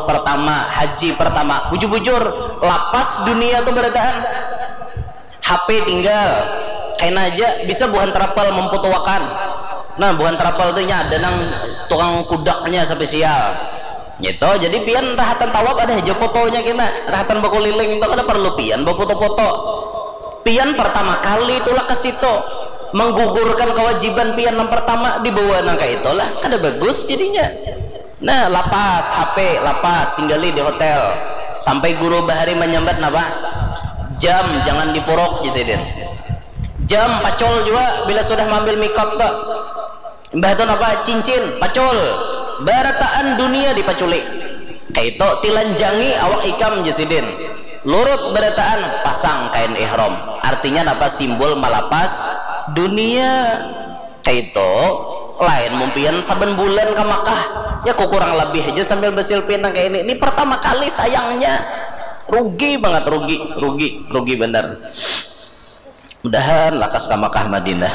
pertama, haji pertama, bujur-bujur lapas dunia tuh berataan HP tinggal kain aja bisa buhan terapal memfotowakan. Nah buhan terapal tuh nya ada nang tukang kudaknya spesial gitu. Jadi pian rahatan tawab ada aja fotonya kena rahatan bakuliling itu kada perlu pian bawa foto-foto. Pian pertama kali itulah ke situ menggugurkan kewajiban pian yang pertama dibawa nangka itulah kada bagus jadinya. Nah lapas HP lapas tinggali di hotel sampai guru bahari menyambat napa jam jangan dipuruk jisidin jam pacol juga bila sudah mengambil mikot tak mbah itu napa cincin pacol barataan dunia dipaculik kayak itu tilanjangi awak ikam jisidin lurut barataan pasang kain ihram artinya napa simbol malapas dunia kayak itu lain mumpian saben bulan ke Makkah ya kok kurang lebih aja sambil besil pinang kayak ini pertama kali sayangnya rugi banget rugi bener. Mudahan lakas ke Makkah Madinah.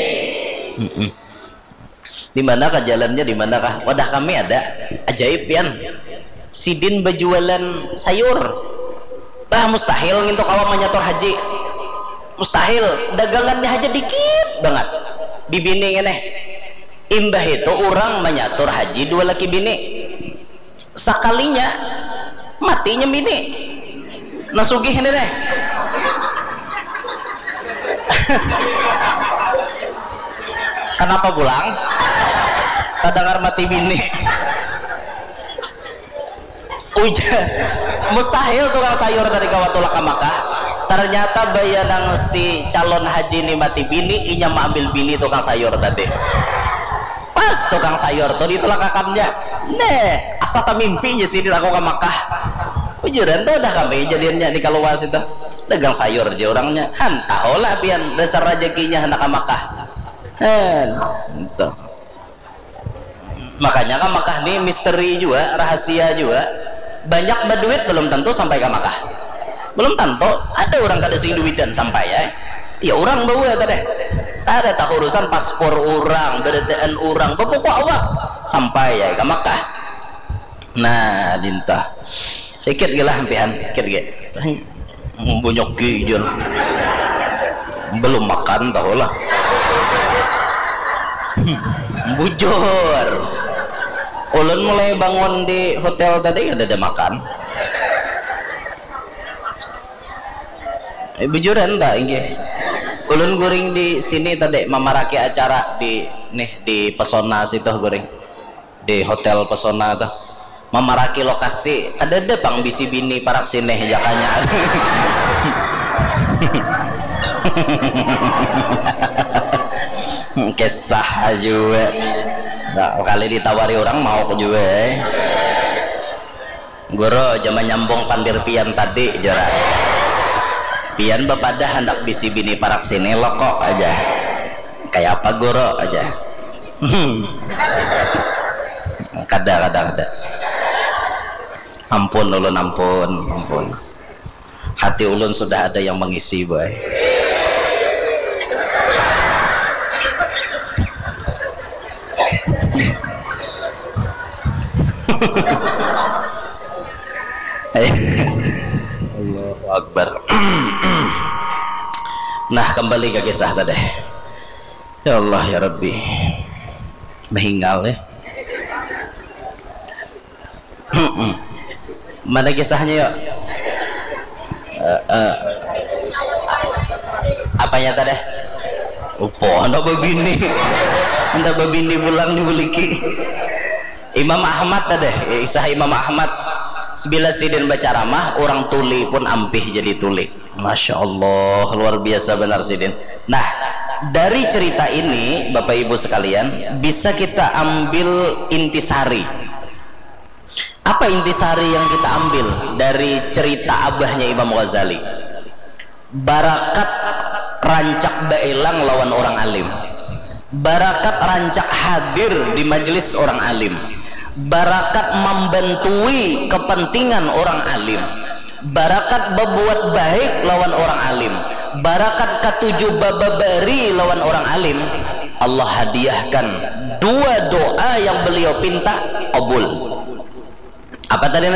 Di manakah jalannya, di manakah wadah kami ada ajaib pian sidin berjualan sayur bah mustahil ngintuk awam menyator haji mustahil dagangannya aja dikit banget dibini ngeneh imbah itu orang menyatur haji dua laki bini sekalinya matinya bini nasugih ini deh kenapa pulang tadangar mati bini uja mustahil tukang sayur dari kawatulak ke Makkah ternyata bayanang si calon haji ini mati bini inya ambil bini tukang sayur tadi pas tukang sayur tuh ditolak kakamnya nih asal tak mimpi ya sih aku ke Makkah ujuran tuh udah kami jadiannya di kaluas itu dagang sayur aja orangnya tahu lah pian dasar rezekinya hendak ke Makkah gitu. Makanya kan Makkah ini misteri juga rahasia juga banyak berduit belum tentu sampai ke Makkah belum tentu ada orang kada sing duitan sampai ya orang bawa tadi ada tak urusan paspor orang berdaan orang pokok awak sampai ya ke Makkah. Nah lintah sedikit gila hampian sedikit gila membunyoki jun belum makan tahu lah bujur ulun mulai bangun di hotel tadi ada makan bujuran tak ini ulun goreng di sini tadi memaraki acara di Pesona situ goreng di hotel Pesona tuh memaraki lokasi ada pang bisi bini parak sini jakanya kisah juga nah, kali ditawari orang mau juga guru zaman nyambung pandir pian tadi jora pian bapada hendak bisi bini parak sini lokok aja kayak apa guru aja kada ampun ulun ampun hati ulun sudah ada yang mengisi boy Allahu Akbar. Nah kembali ke kisah tadi ya Allah ya Rabbi menghingal ya mana kisahnya yuk apanya tadi anda begini pulang dibuliki Imam Ahmad tadi kisah Imam Ahmad sebila sidin baca ramah orang tuli pun ampih jadi tuli Masya Allah luar biasa benar sidin. Nah dari cerita ini Bapak Ibu sekalian bisa kita ambil intisari. Apa intisari yang kita ambil dari cerita abahnya Imam Ghazali? Barakat rancak baelang lawan orang alim, barakat rancak hadir di majelis orang alim, barakat membantui kepentingan orang alim, barakat berbuat baik lawan orang alim, barakat ketujuh bababari lawan orang alim. Allah hadiahkan dua doa yang beliau pinta qabul. Apa tadi